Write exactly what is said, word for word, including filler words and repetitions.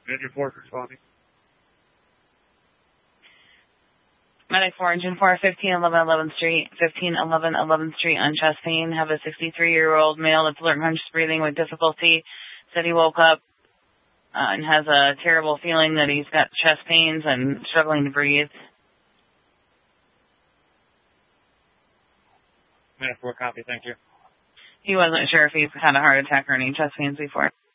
Engine four responding. Medic four, Engine four, fifteen eleven eleventh Street, fifteen eleven eleventh Street on chest pain. Have a sixty-three-year-old male that's alert, conscious, breathing with difficulty. Said he woke up uh, and has a terrible feeling that he's got chest pains and struggling to breathe. Medic four, copy, thank you. He wasn't sure if he's had a heart attack or any chest pains before.